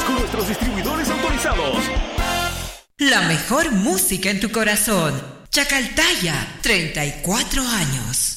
con nuestros distribuidores autorizados. La mejor música en tu corazón. Chacaltaya, 34 años.